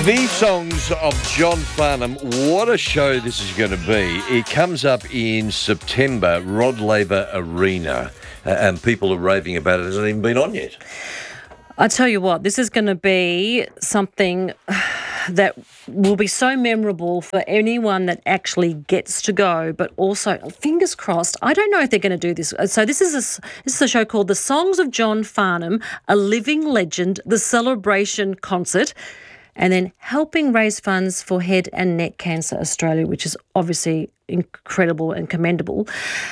The songs of John Farnham. What a show this is going to be. It comes up in September, Rod Laver Arena, and people are raving about it. It hasn't even been on yet. I tell you what, this is going to be something that will be so memorable for anyone that actually gets to go, but also, fingers crossed, I don't know if they're going to do this. So this is a show called The Songs of John Farnham, A Living Legend, the Celebration Concert, and then helping raise funds for Head and Neck Cancer Australia, which is obviously incredible and commendable.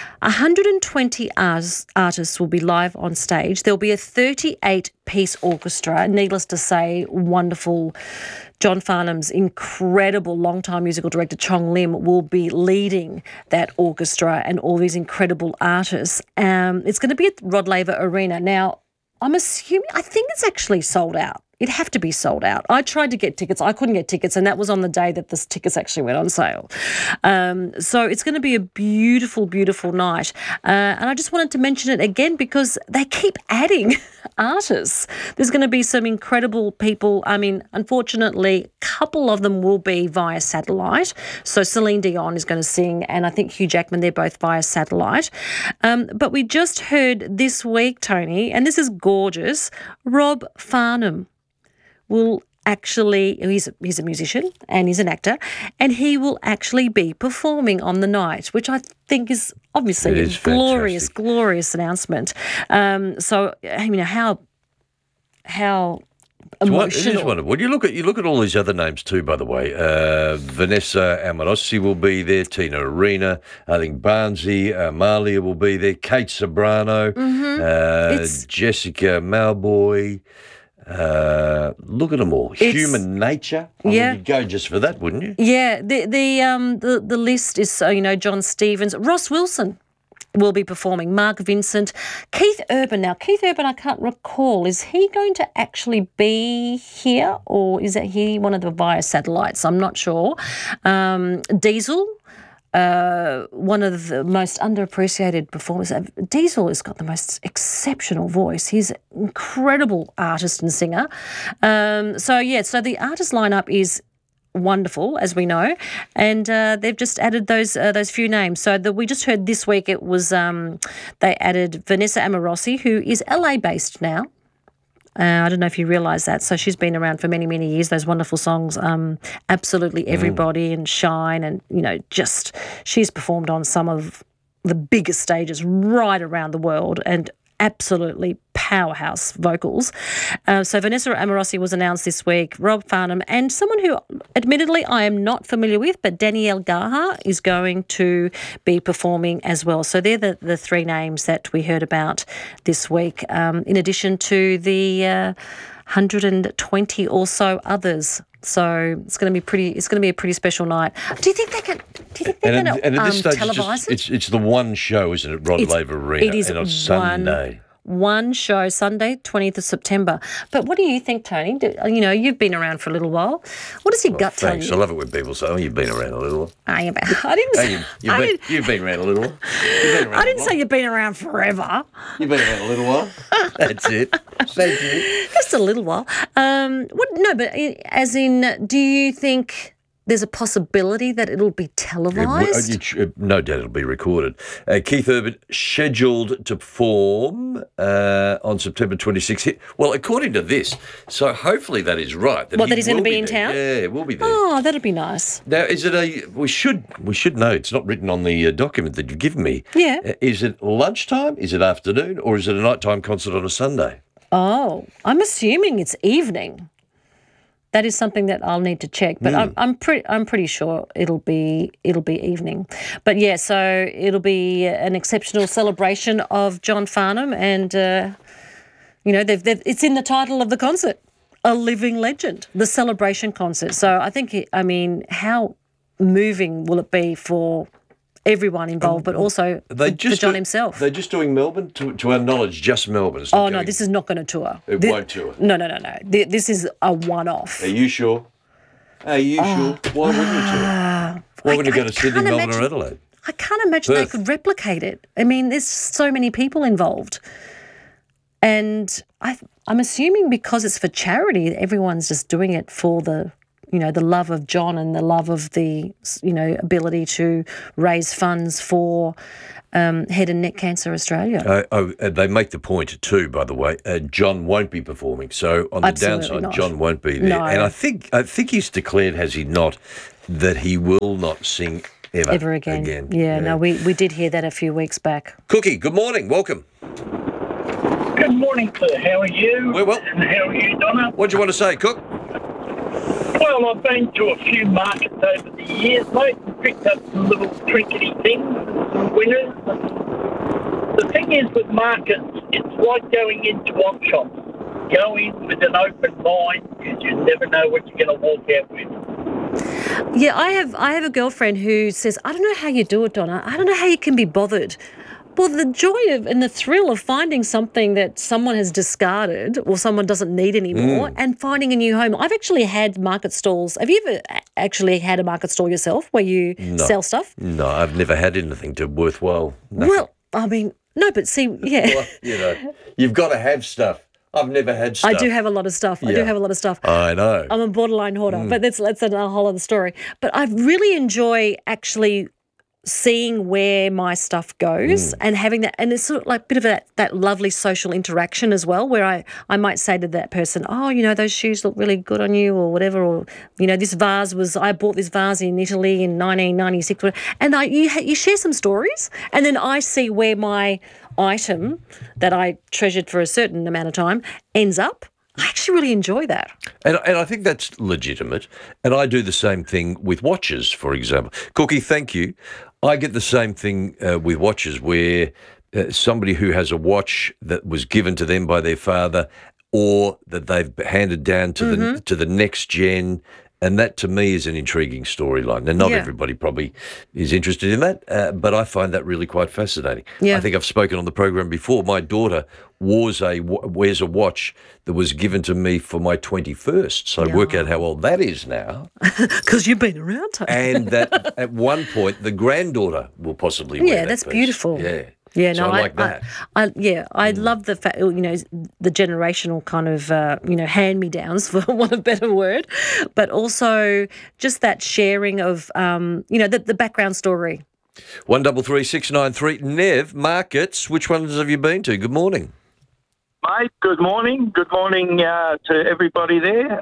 120 artists will be live on stage. There'll be a 38-piece orchestra. Needless to say, wonderful. John Farnham's incredible longtime musical director, Chong Lim, will be leading that orchestra and all these incredible artists. It's going to be at Rod Laver Arena. Now, I think it's actually sold out. It'd have to be sold out. I tried to get tickets. I couldn't get tickets, and that was on the day that the tickets actually went on sale. So it's going to be a beautiful, beautiful night. And I just wanted to mention it again because they keep adding artists. There's going to be some incredible people. I mean, unfortunately, a couple of them will be via satellite. So Celine Dion is going to sing, and I think Hugh Jackman, they're both via satellite. But we just heard this week, Tony, and this is gorgeous, Rob Farnham will actually, he's a musician and he's an actor, and he will actually be performing on the night, which I think is obviously a glorious, fantastic. Glorious announcement. So, I mean, how emotional. It is wonderful. You look at all these other names too, by the way. Vanessa Amorossi will be there, Tina Arena, I think Barnsey, Amalia will be there, Kate Sobrano, Jessica Malboy. Look at them all. Human Nature. I mean, you'd go just for that, wouldn't you? Yeah. The list is John Stevens, Ross Wilson will be performing, Mark Vincent, Keith Urban. Now, Keith Urban, I can't recall, is he going to actually be here, or is he one of the via satellites? I'm not sure. Diesel. One of the most underappreciated performers. Diesel has got the most exceptional voice. He's an incredible artist and singer. So the artist lineup is wonderful, as we know, and they've just added those few names. So we just heard this week it was they added Vanessa Amorossi, who is LA based now. I don't know if you realise that. So she's been around for many, many years. Those wonderful songs, Absolutely Everybody and Shine, and, she's performed on some of the biggest stages right around the world and absolutely powerhouse vocals. So Vanessa Amorossi was announced this week, Rob Farnham, and someone who admittedly I am not familiar with, but Danielle Gaha is going to be performing as well. So they're the three names that we heard about this week, in addition to the 120 or so others. So it's going to be a pretty special night. Do you think they're going to televise it? It's the one show, isn't it? Rod Laver Arena. It is and on Sunday. One show, Sunday, 20th of September. But what do you think, Tony? You've been around for a little while. What does your gut tell you? Thanks. I love it when people say, you've been around a little while. I didn't say... You've been around a little while. I didn't say you've been around forever. You've been around a little while. That's it. Thank you. Just a little while. As in, do you think there's a possibility that it'll be televised? No doubt it'll be recorded. Keith Urban scheduled to perform on September 26th. Well, according to this, so hopefully that is right. That he's going to be in town? Yeah, we'll be there. Oh, that'd be nice. Now, is it we should know, it's not written on the document that you've given me. Yeah. Is it lunchtime, is it afternoon, or is it a nighttime concert on a Sunday? Oh, I'm assuming it's evening. That is something that I'll need to check, but I'm pretty sure it'll be evening. But yeah, so it'll be an exceptional celebration of John Farnham, and it's in the title of the concert, A Living Legend, the celebration concert. So I think, how moving will it be for everyone involved, but also for John himself. They're just doing Melbourne, to our knowledge, just Melbourne. No, this is not going to tour. It won't tour. No. This is a one-off. Are you sure? Why wouldn't you tour? Why wouldn't you go to Sydney, Melbourne or Adelaide? I can't imagine Perth. They could replicate it. I mean, there's so many people involved. And I'm assuming because it's for charity, everyone's just doing it for the the love of John and the love of the, ability to raise funds for Head and Neck Cancer Australia. They make the point too, by the way. John won't be performing, so on the Absolutely downside, not. John won't be there. No. And I think he's declared, has he not, that he will not sing ever again. Yeah, no, we did hear that a few weeks back. Cookie, good morning. Welcome. Good morning, sir. How are you? We're well. And how are you, Donna? What do you want to say, Cook? Well, I've been to a few markets over the years, mate, and picked up some little trinkety things, some winners. The thing is with markets, it's like going into one shops. Go in with an open mind because you never know what you're going to walk out with. Yeah, I have a girlfriend who says, I don't know how you do it, Donna. I don't know how you can be bothered. Well, the joy of and the thrill of finding something that someone has discarded or someone doesn't need anymore and finding a new home. I've actually had market stalls. Have you ever actually had a market stall yourself where you sell stuff? No, I've never had anything to worthwhile. Nothing. Well, I mean, no, but see, yeah. Well, you've got to have stuff. I've never had stuff. I do have a lot of stuff. I do have a lot of stuff. I know. I'm a borderline hoarder, but that's a whole other story. But I really enjoy actually seeing where my stuff goes and having that, and it's sort of like a bit of that lovely social interaction as well, where I might say to that person, oh, those shoes look really good on you or whatever, or, I bought this vase in Italy in 1996, and you share some stories, and then I see where my item that I treasured for a certain amount of time ends up. I actually really enjoy that. And I think that's legitimate. And I do the same thing with watches, for example. Cookie, thank you. I get the same thing with watches where somebody who has a watch that was given to them by their father or that they've handed down to the next gen. And that, to me, is an intriguing storyline. Now, not everybody probably is interested in that, but I find that really quite fascinating. Yeah. I think I've spoken on the program before. My daughter wears a watch that was given to me for my 21st. So work out how old that is now. Because you've been around. And that at one point, the granddaughter will possibly wear that that's piece. beautiful. Yeah. Yeah, So no, I like that. I love the fact, the generational kind of, hand-me-downs, for want of a better word, but also just that sharing of, the background story. 133693. Nev, markets, which ones have you been to? Good morning. Mate, good morning. Good morning to everybody there.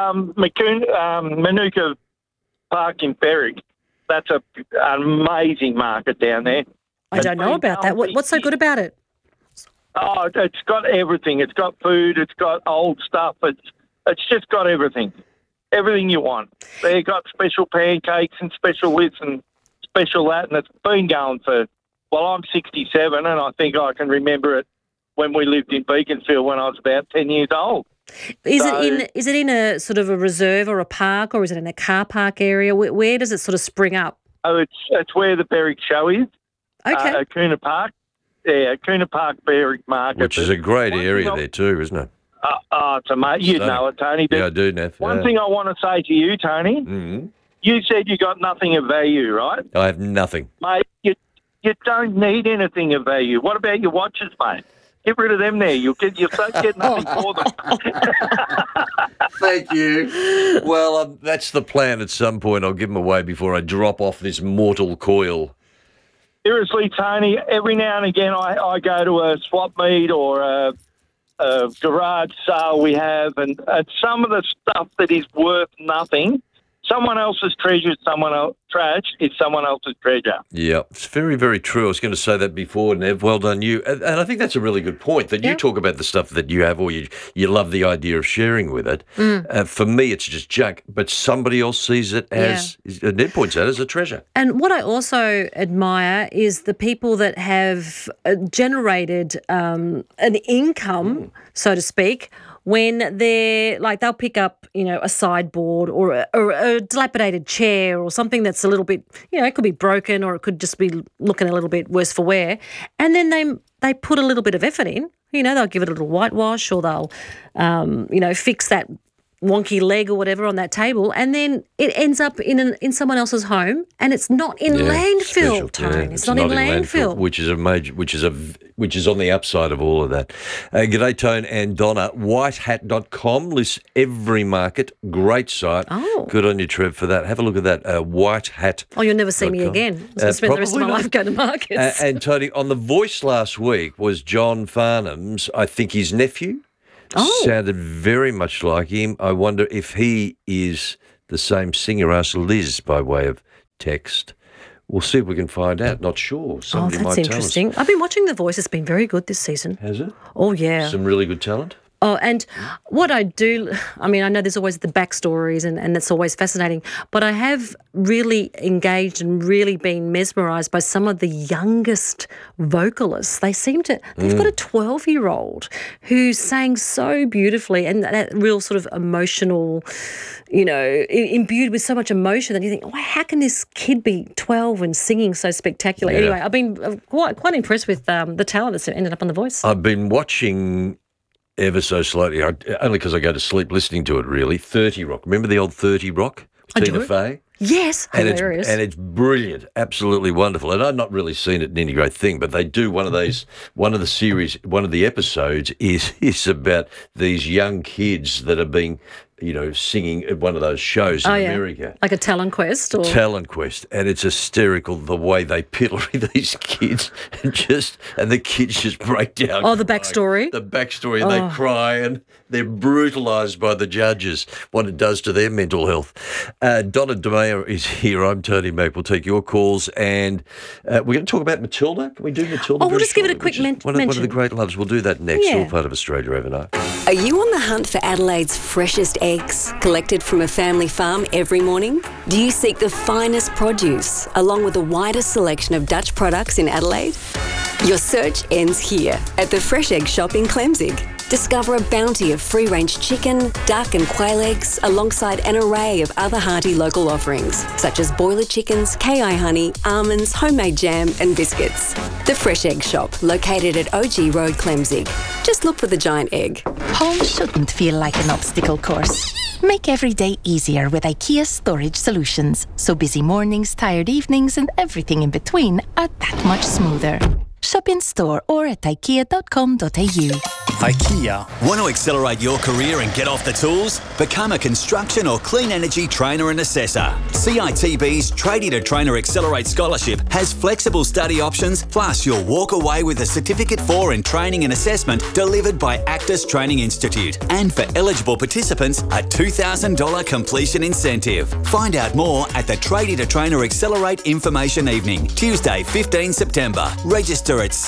Manuka Park in Berwick. That's an amazing market down there. I don't know about that. What's so good about it? Oh, it's got everything. It's got food. It's got old stuff. It's just got everything. Everything you want. They got special pancakes and special this and special that, and it's been going for, I'm 67, and I think I can remember it when we lived in Beaconsfield when I was about 10 years old. Is it in a sort of a reserve or a park, or is it in a car park area? Where does it sort of spring up? Oh, it's where the Berwick show is. Okay. At Cooner Park. Yeah, Cooner Park Berwick Market. Which is a great area there too, isn't it? It's amazing. You know it, Tony. Yeah, I do, Nev. One thing I want to say to you, Tony, you said you got nothing of value, right? I have nothing. Mate, you don't need anything of value. What about your watches, mate? Get rid of them there. You'll get nothing for them. Thank you. Well, that's the plan at some point. I'll give them away before I drop off this mortal coil. Seriously, Tony, every now and again I go to a swap meet or a garage sale we have, and some of the stuff that is worth nothing, someone else's treasure, trash is someone else's treasure. Yeah, it's very, very true. I was going to say that before, Nev. Well done, you. And I think that's a really good point, that you talk about the stuff that you have or you love the idea of sharing with it. For me, it's just junk, but somebody else sees it as, Ned points out, as a treasure. And what I also admire is the people that have generated an income, so to speak, when they're like, they'll pick up, a sideboard or a dilapidated chair or something that's a little bit, it could be broken or it could just be looking a little bit worse for wear. And then they put a little bit of effort in, they'll give it a little whitewash or they'll, fix that wonky leg or whatever on that table, and then it ends up in someone else's home, and it's not in landfill, Tone. It's not in landfill. Which is a major, which is on the upside of all of that. G'day, Tone and Donna. Whitehat.com lists every market. Great site. Oh. Good on you, Trev, for that. Have a look at that. Whitehat. Oh, you'll never see me again. I'm going to spend the rest of my life going to markets. And Tony, on The Voice last week was John Farnham's, I think his nephew. Oh. Sounded very much like him. I wonder if he is the same singer as Liz by way of text. We'll see if we can find out. Not sure. Somebody that's might interesting. I've been watching The Voice. It's been very good this season. Has it? Oh, yeah. Some really good talent? Oh, and what I do, I mean, I know there's always the backstories and it's always fascinating, but I have really engaged and really been mesmerised by some of the youngest vocalists. They've got a 12-year-old who sang so beautifully, and that real sort of emotional, imbued with so much emotion that you think, how can this kid be 12 and singing so spectacular? Yeah. Anyway, I've been quite impressed with the talent that's ended up on The Voice. I've been watching ever so slightly, only because I go to sleep listening to it, really. 30 Rock. Remember the old 30 Rock? Tina Fey? Yes, hilarious. And it's brilliant, absolutely wonderful. And I've not really seen it in any great thing, but they do one of the episodes is about these young kids that are being, singing at one of those shows in America. Like a talent quest? Or? Talent quest. And it's hysterical the way they pillory these kids and the kids just break down. Oh, the backstory? The backstory, and they cry and they're brutalised by the judges, what it does to their mental health. Donna DeMeyer is here. I'm Tony Mack. We'll take your calls, and we're going to talk about Matilda. Can we do Matilda? Oh, we'll just give it a quick mention. One of the great loves. We'll do that next. Yeah. All part of Australia overnight. Are you on the hunt for Adelaide's freshest eggs, collected from a family farm every morning? Do you seek the finest produce, along with the widest selection of Dutch products in Adelaide? Your search ends here, at the Fresh Egg Shop in Clemzig. Discover a bounty of free-range chicken, duck and quail eggs, alongside an array of other hearty local offerings, such as boiler chickens, KI honey, almonds, homemade jam and biscuits. The Fresh Egg Shop, located at OG Road, Clemzig. Just look for the giant egg. Home shouldn't feel like an obstacle course. Make every day easier with IKEA storage solutions, so busy mornings, tired evenings and everything in between are that much smoother. Shop in store or at ikea.com.au. IKEA. Want to accelerate your career and get off the tools? Become a construction or clean energy trainer and assessor. CITB's Tradie to Trainer Accelerate Scholarship has flexible study options, plus you'll walk away with a Certificate 4 in Training and Assessment delivered by Actus Training Institute. And for eligible participants, a $2,000 completion incentive. Find out more at the Tradie to Trainer Accelerate Information Evening, Tuesday 15 September. Register at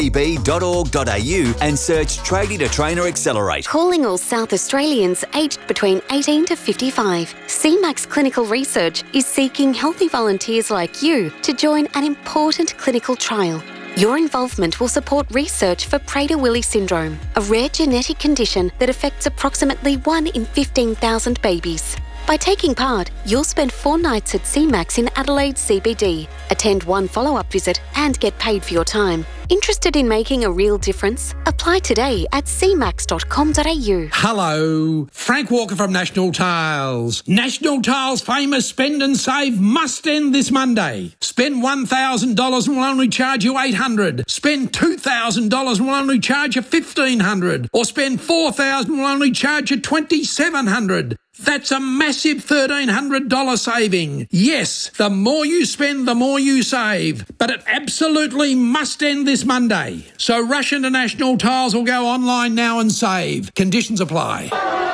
citb.org.au and search Tradie to Trainer Accelerate. Calling all South Australians aged between 18 to 55. CMAX Clinical Research is seeking healthy volunteers like you to join an important clinical trial. Your involvement will support research for Prader-Willi syndrome, a rare genetic condition that affects approximately 1 in 15,000 babies. By taking part, you'll spend 4 nights at CMAX in Adelaide CBD, attend 1 follow-up visit and get paid for your time. Interested in making a real difference? Apply today at cmax.com.au. Hello, Frank Walker from National Tiles. National Tiles' famous Spend and Save must end this Monday. Spend $1,000 and we'll only charge you $800. Spend $2,000 and we'll only charge you $1,500. Or spend $4,000 and we'll only charge you $2,700. That's a massive $1,300 saving. Yes, the more you spend, the more you save. But it absolutely must end this Monday. So rush into National Tiles or go online now and save. Conditions apply.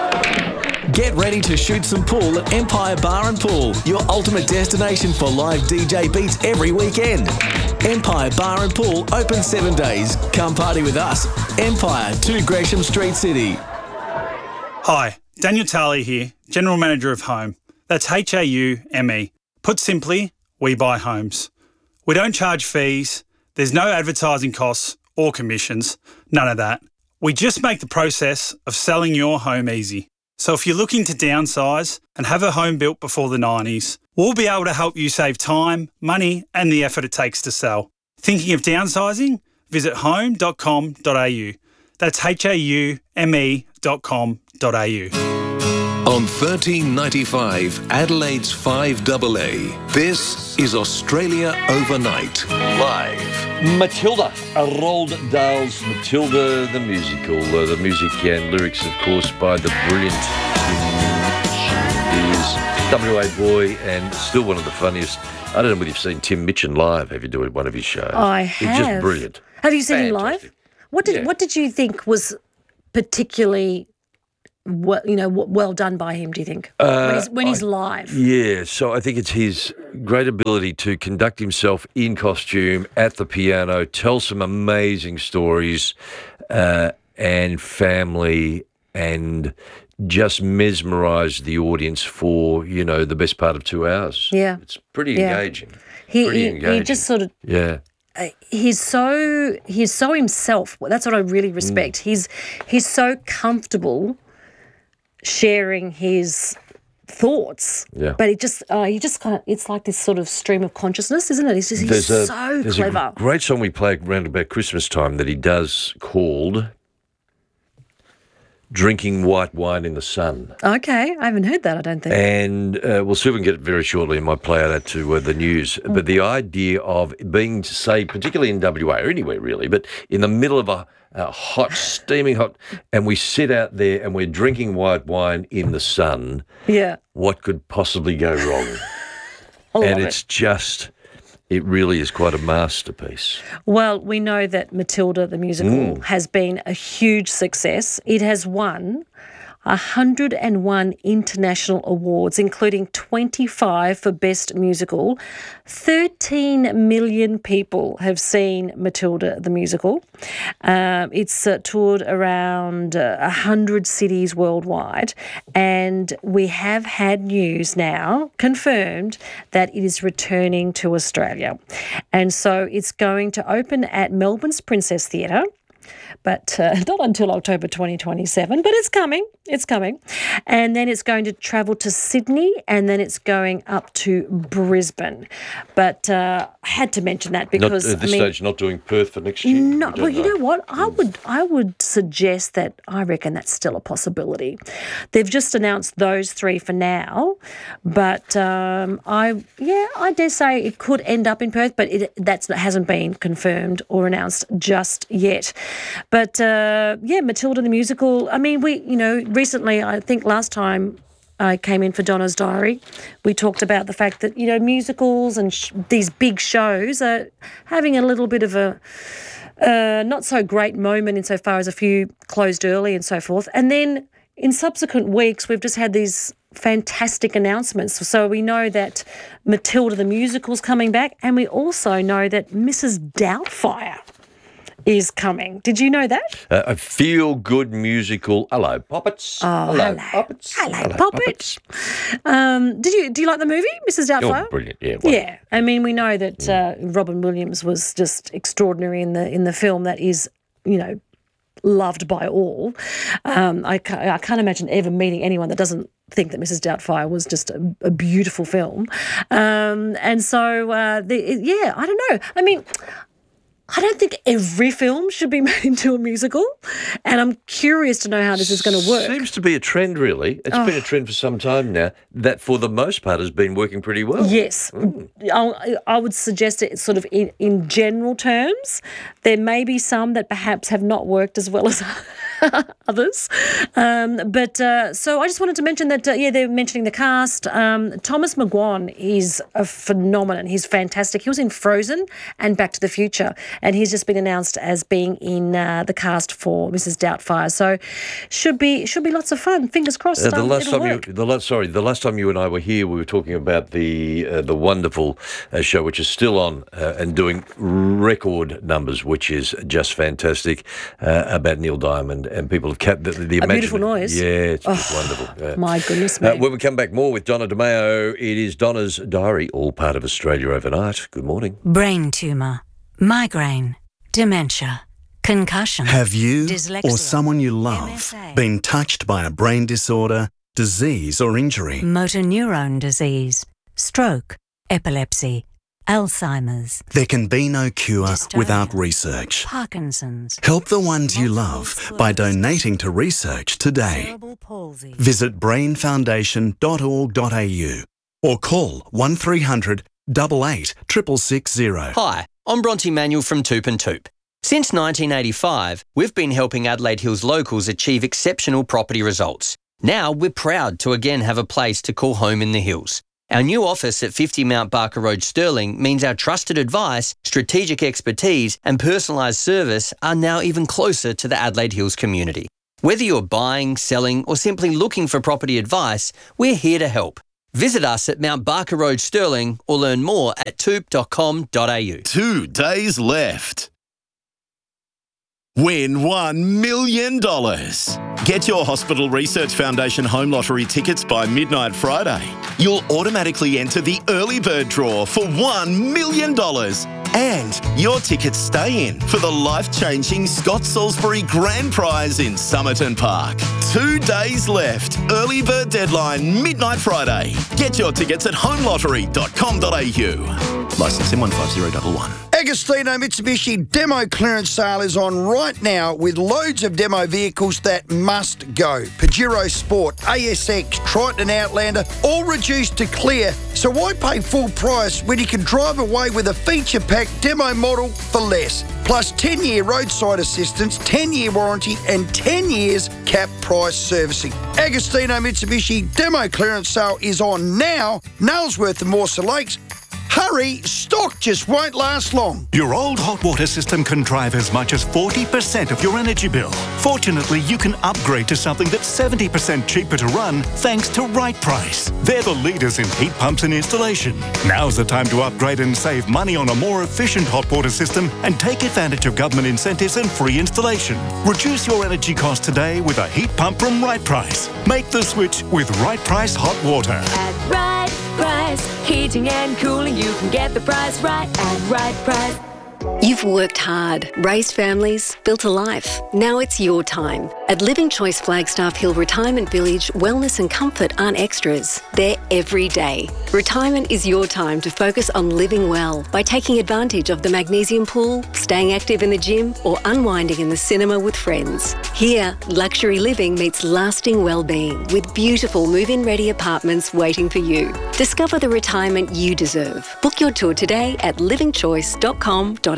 Get ready to shoot some pool at Empire Bar and Pool, your ultimate destination for live DJ beats every weekend. Empire Bar and Pool, open 7 days. Come party with us. Empire, 2 Gresham Street, City. Hi, Daniel Talley here, General Manager of Home. That's HAUME. Put simply, we buy homes. We don't charge fees, there's no advertising costs or commissions, none of that. We just make the process of selling your home easy. So if you're looking to downsize and have a home built before the 90s, we'll be able to help you save time, money and the effort it takes to sell. Thinking of downsizing? Visit home.com.au. That's HAUME.com.au. On 1395 Adelaide's 5AA, this is Australia Overnight. Live. Matilda, Roald Dahl's Matilda the musical. The music and lyrics, of course, by the brilliant Tim Mitchell. WA boy and still one of the funniest. I don't know whether you've seen Tim Mitchell live. Have you doing one of his shows? I have. He's just brilliant. Have you seen him live? Fantastic. What did you think was particularly well done by him, do you think, when he's live? Yeah, so I think it's his great ability to conduct himself in costume at the piano, tell some amazing stories and family, and just mesmerise the audience for, the best part of 2 hours. Yeah. It's pretty engaging. He just sort of... Yeah. He's so himself. That's what I really respect. He's so comfortable sharing his thoughts. Yeah. But he just kind of, it's like this sort of stream of consciousness, isn't it? He's so clever. There's a great song we play around about Christmas time that he does called Drinking White Wine in the Sun. Okay, I haven't heard that, I don't think. And we'll see if we can get it very shortly. I might play out to the news. But the idea of being, say, particularly in WA or anywhere really, but in the middle of a hot, steaming hot, and we sit out there and we're drinking white wine in the sun. Yeah. What could possibly go wrong? And it's just... It really is quite a masterpiece. Well, we know that Matilda the musical has been a huge success. It has won 101 international awards, including 25 for Best Musical. 13 million people have seen Matilda the musical. It's toured around 100 cities worldwide, and we have had news now confirmed that it is returning to Australia. And so it's going to open at Melbourne's Princess Theatre, but not until October 2027, but it's coming. It's coming. And then it's going to travel to Sydney, and then it's going up to Brisbane. But I had to mention that because... At this stage, not doing Perth for next year? No, well, you know what? I would suggest that I reckon that's still a possibility. They've just announced those three for now, but I dare say it could end up in Perth, but that hasn't been confirmed or announced just yet. But Matilda the musical. I mean, recently, I think last time I came in for Donna's Diary, we talked about the fact that musicals and these big shows are having a little bit of a not so great moment insofar as a few closed early and so forth. And then in subsequent weeks, we've just had these fantastic announcements. So we know that Matilda the musical's coming back, and we also know that Mrs. Doubtfire is coming. Did you know that? A feel-good musical. Hello, Poppets. Oh, hello, Poppets. Hello, Poppets. Do you like the movie, Mrs. Doubtfire? Oh, brilliant. Yeah. Yeah. I mean, we know that Robin Williams was just extraordinary in the film that is, loved by all. I can't imagine ever meeting anyone that doesn't think that Mrs. Doubtfire was just a beautiful film. And so, I don't know. I mean, I don't think every film should be made into a musical, and I'm curious to know how this is going to work. Seems to be a trend, really. It's been a trend for some time now that, for the most part, has been working pretty well. Yes. I would suggest it sort of in general terms. There may be some that perhaps have not worked as well as others. So I just wanted to mention that, they're mentioning the cast. Thomas McGuan is a phenomenon. He's fantastic. He was in Frozen and Back to the Future, and he's just been announced as being in the cast for Mrs. Doubtfire. So should be lots of fun. Fingers crossed. The last time you and I were here, we were talking about the wonderful show, which is still on and doing record numbers, which is just fantastic, about Neil Diamond, and people have kept the A Beautiful Noise. Yeah, it's just wonderful. Yeah. My goodness me. When we come back, more with Donna DeMeo. It is Donna's Diary, all part of Australia Overnight. Good morning. Brain tumour, migraine, dementia, concussion. Have you dyslexia, or someone you love MSA, been touched by a brain disorder, disease or injury? motor neurone disease, stroke, epilepsy, Alzheimer's, There can be no cure without research. Parkinson's, Help the ones you love by donating to research today. cerebral palsy. Visit brainfoundation.org.au or call 1300 88 660. Hi, I'm Bronte Manuel from Toop and Toop. Since 1985, we've been helping Adelaide Hills locals achieve exceptional property results. Now we're proud to again have a place to call home in the hills. Our new office at 50 Mount Barker Road, Stirling, means our trusted advice, strategic expertise and personalised service are now even closer to the Adelaide Hills community. Whether you're buying, selling or simply looking for property advice, we're here to help. Visit us at Mount Barker Road, Stirling or learn more at toop.com.au. 2 days left. Win $1 million. Get your Hospital Research Foundation home lottery tickets by midnight Friday. You'll automatically enter the early bird draw for $1 million. And your tickets stay in for the life-changing Scott Salisbury Grand Prize in Somerton Park. 2 days left. Early bird deadline, midnight Friday. Get your tickets at homelottery.com.au. Licence M15011. Agostino Mitsubishi demo clearance sale is on right now with loads of demo vehicles that must go. Pajero Sport, ASX, Triton Outlander, all reduced to clear. So why pay full price when you can drive away with a feature-packed demo model for less? Plus 10-year roadside assistance, 10-year warranty and 10 years cap price servicing. Agostino Mitsubishi demo clearance sale is on now. Nailsworth and Morsa Lakes. Hurry, stock just won't last long. Your old hot water system can drive as much as 40% of your energy bill. Fortunately, you can upgrade to something that's 70% cheaper to run thanks to Right Price. They're the leaders in heat pumps and installation. Now's the time to upgrade and save money on a more efficient hot water system and take advantage of government incentives and free installation. Reduce your energy costs today with a heat pump from Right Price. Make the switch with Right Price Hot Water. At Right Price, heating and cooling, you can get the price right at Right Price. You've worked hard, raised families, built a life. Now it's your time. At Living Choice Flagstaff Hill Retirement Village, wellness and comfort aren't extras. They're every day. Retirement is your time to focus on living well by taking advantage of the magnesium pool, staying active in the gym, or unwinding in the cinema with friends. Here, luxury living meets lasting well-being with beautiful move-in ready apartments waiting for you. Discover the retirement you deserve. Book your tour today at livingchoice.com.au.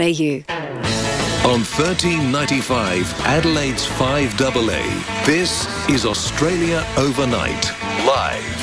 On 1395 Adelaide's 5AA, this is Australia Overnight, live.